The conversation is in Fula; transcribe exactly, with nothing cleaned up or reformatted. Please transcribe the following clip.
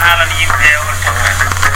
ฮะเราได้ยิน